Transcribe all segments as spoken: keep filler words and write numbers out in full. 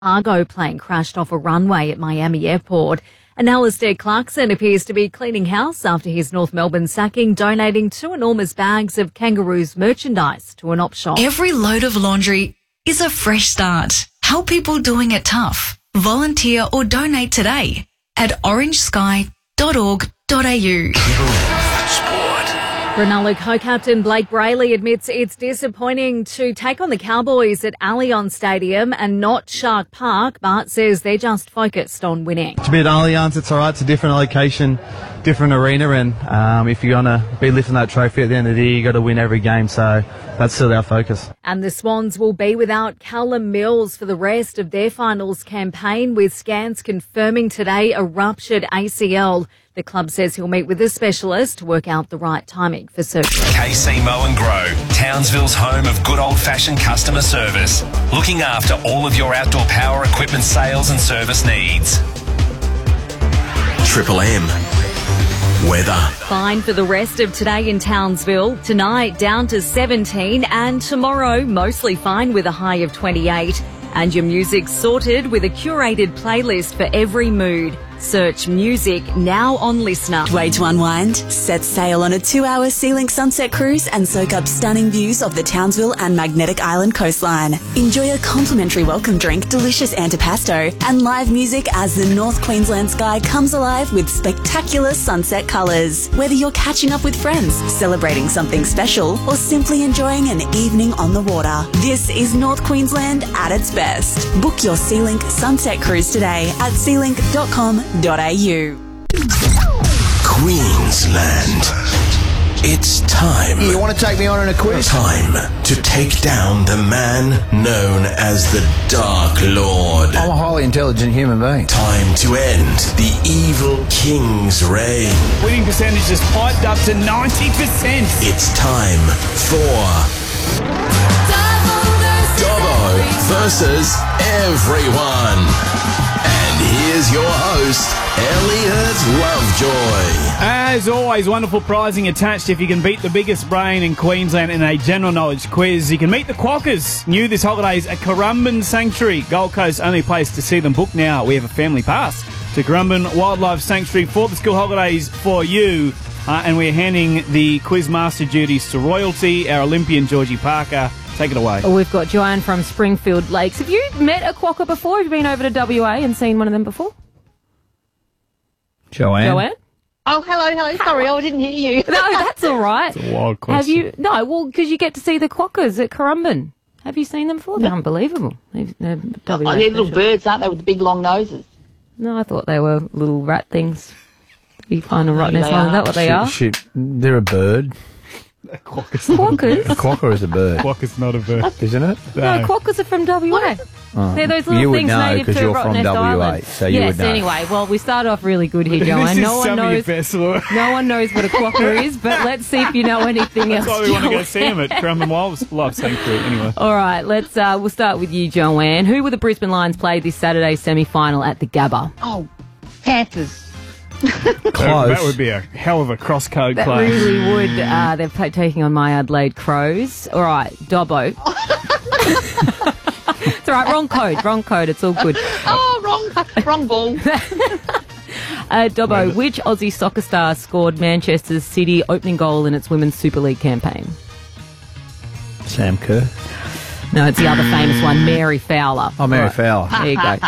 cargo plane crashed off a runway at Miami Airport. And Alistair Clarkson appears to be cleaning house after his North Melbourne sacking, donating two enormous bags of Kangaroos merchandise to an op shop. Every load of laundry is a fresh start. Help people doing it tough. Volunteer or donate today at orange sky dot org dot a u. Ronaldo co-captain Blake Brayley admits it's disappointing to take on the Cowboys at Allianz Stadium and not Shark Park, but says they're just focused on winning. It's a bit Allianz, it's all right, it's a different location, different arena, and um, if you're going to be lifting that trophy at the end of the year, you've got to win every game, so that's still our focus. And the Swans will be without Callum Mills for the rest of their finals campaign, with scans confirming today a ruptured A C L. The club says he'll meet with a specialist to work out the right timing for surgery. K C Mow and Grow, Townsville's home of good old-fashioned customer service, looking after all of your outdoor power equipment sales and service needs. Triple M. Weather. Fine for the rest of today in Townsville. Tonight down to seventeen, and tomorrow mostly fine with a high of twenty-eight. And your music sorted with a curated playlist for every mood. Search music now on Listener. Way to unwind? Set sail on a two-hour SeaLink sunset cruise and soak up stunning views of the Townsville and Magnetic Island coastline. Enjoy a complimentary welcome drink, delicious antipasto, and live music as the North Queensland sky comes alive with spectacular sunset colours. Whether you're catching up with friends, celebrating something special, or simply enjoying an evening on the water, this is North Queensland at its best. Book your SeaLink sunset cruise today at sea link dot com dot a u. Queensland. It's time. You want to take me on in a quiz? Time to take down the man known as the Dark Lord. I'm a highly intelligent human being. Time to end the evil king's reign. Winning percentage has piped up to ninety percent. It's time for Dobbo versus everyone. And here's your host, Elliot Lovejoy. As always, wonderful prizing attached if you can beat the biggest brain in Queensland in a general knowledge quiz. You can meet the Quokkas, new this holidays at Currumbin Sanctuary, Gold Coast's only place to see them. Book now. We have a family pass to Currumbin Wildlife Sanctuary for the school holidays for you. Uh, and we're handing the quiz master duties to royalty, our Olympian Georgie Parker. Take it away. Oh, we've got Joanne from Springfield Lakes. Have you met a quokka before? Have you been over to W A and seen one of them before? Joanne? Joanne? Oh, hello, hello. Sorry, I didn't hear you. No, that's all right. It's a wild question. Have you? No, well, because you get to see the quokkas at Currumbin. Have you seen them before? They're unbelievable. They're, they're W A Oh, they're little special. birds, aren't they, with the big long noses? No, I thought they were little rat things. You find a right They nest one. Is that what they are? Shit, shit, they're a bird. Quokkas. Quokkas? A quokka is a bird, Quokkas not a bird. isn't it? No, quokkas are from W A. Oh. They're those little You would things know native 'cause to you're from Rottnest W A, Island. so you yes, would know. Anyway, well, we start off really good here, This Joanne. is No one some of your knows. best work. No one knows what a quokka is, but let's see if you know anything That's else. why we want to go Joanne. see him at Currumbin Wildlife Sanctuary. Anyway. All right, let's. Uh, we'll start with you, Joanne. Who will the Brisbane Lions play this Saturday semi-final at the Gabba? Oh, Panthers. Close. That would be a hell of a cross-code That play. really would. Uh, they're pa- taking on my Adelaide Crows. All right, Dobbo. It's all right. Wrong code. Wrong code. It's all good. Oh, wrong, wrong ball. Uh, Dobbo, which Aussie soccer star scored Manchester City opening goal in its Women's Super League campaign? Sam Kerr. No, it's the other famous one, Mary Fowler. Oh, Mary Right. Fowler. There you go.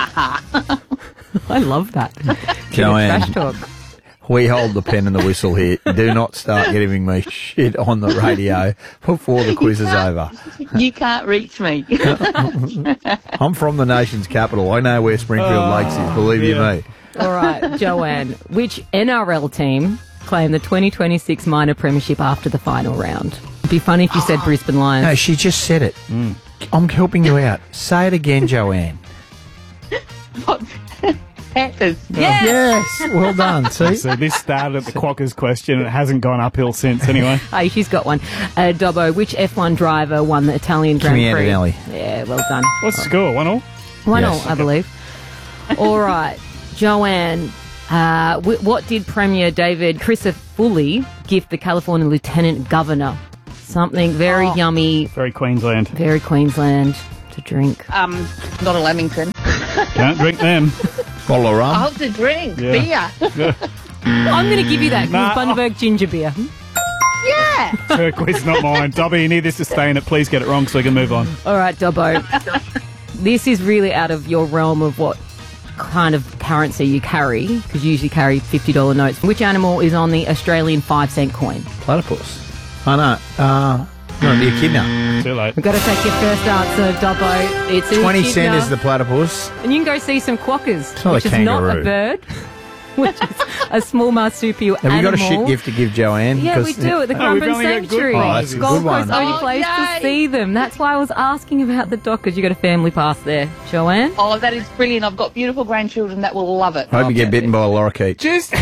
I love that. Joanne. Trash talk. We hold the pen and the whistle here. Do not start giving me shit on the radio before the quiz is over. You can't reach me. I'm from the nation's capital. I know where Springfield Oh, Lakes is, believe you yeah. me. All right, Joanne, which N R L team claimed the twenty twenty-six minor premiership after the final round? It'd be funny if you said Brisbane Lions. No, she just said it. I'm helping you out. Say it again, Joanne. Panthers. Yes. Yes, well done. See? So this started at the Quokkas question and it hasn't gone uphill since anyway. Hey, she's got one. Uh, Dobbo, which F one driver won the Italian Grand Kimi Prix? Antonelli. Yeah, well done. What's the score? One all? One Yes. all, I believe. All right, Joanne, uh, w- what did Premier David Crisafulli gift the California Lieutenant Governor? Something very Oh. yummy, Very Queensland. very Queensland. to drink? Um, not a Lamington. Can't drink them. Bottle of I rum. hope to drink Yeah. beer. I'm going to give you that. 'cause Nah, it's Bundaberg ginger beer. Yeah. Her quiz, not mine. Dobby, you need this to stay in it. Please get it wrong so we can move on. All right, Dobbo. This is really out of your realm of what kind of currency you carry, because you usually carry fifty dollars notes. Which animal is on the Australian five cent coin? Platypus. I know. Uh, you're the echidna. Too late. We've got to take your first answer, Dobbo. It's an twenty echidna. cent is the platypus. And you can go see some quokkas, not a which is not a kangaroo. bird, which is a small marsupial Have animal. you got a shit gift to give Joanne? Yeah, we 'Cause do at the Oh, we've Currumbin only got good Sanctuary. ones. Oh, that's a Gold good one. Coast, only Oh, place yay. to see them. That's why I was asking about the dog, because you got a family pass there, Joanne. Oh, that is brilliant. I've got beautiful grandchildren that will love it. Hope you get bitten by a lorikeet. Just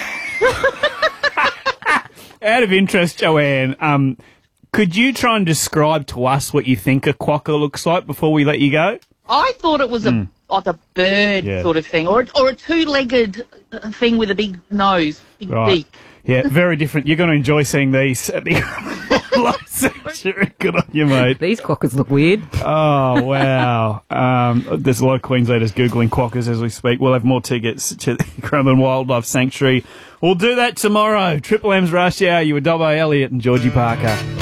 out of interest, Joanne, um, could you try and describe to us what you think a quokka looks like before we let you go? I thought it was a like a bird Yeah. sort of thing, or or a two-legged uh, thing with a big nose, big Right. beak. Yeah, very different. You're going to enjoy seeing these at the Live Sanctuary. Good on you, mate. These quokkas look weird. Oh, wow. Um, there's a lot of Queenslanders Googling quokkas as we speak. We'll have more tickets to the Currumbin Wildlife Sanctuary. We'll do that tomorrow. Triple M's Rush Hour. You were Dobbo Elliott and Georgie Parker.